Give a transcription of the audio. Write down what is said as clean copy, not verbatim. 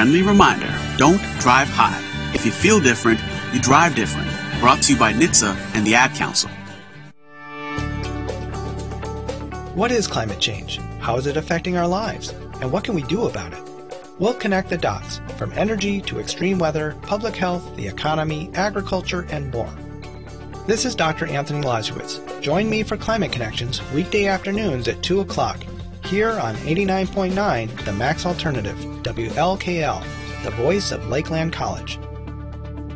friendly reminder, don't drive high. If you feel different, you drive different. Brought to you by NHTSA and the Ad Council. What is climate change? How is it affecting our lives? And what can we do about it? We'll connect the dots, from energy to extreme weather, public health, the economy, agriculture, and more. This is Dr. Anthony Lazarowitz. Join me for Climate Connections weekday afternoons at 2 o'clock here on 89.9 The Max Alternative, WLKL, the voice of Lakeland College.